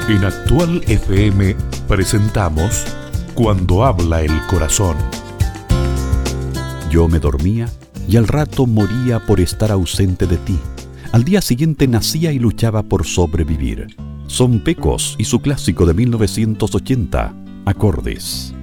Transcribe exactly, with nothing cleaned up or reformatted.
En Actual F M presentamos Cuando habla el corazón. Yo me dormía y al rato moría por estar ausente de ti. Al día siguiente nacía y luchaba por sobrevivir. Son Pecos y su clásico de mil novecientos ochenta, Acordes.